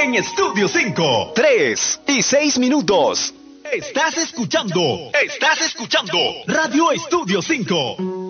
en Estudio 5. 3 y 6 minutos. Estás escuchando Radio Estudio 5.